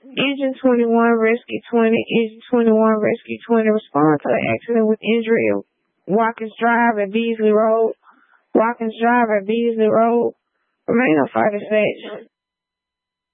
Engine 21, Rescue 20, Engine 21, Rescue 20 respond to the accident with injury at Watkins Drive at Beasley Road. Watkins Drive at Beasley Road. Remain on fire dispatch.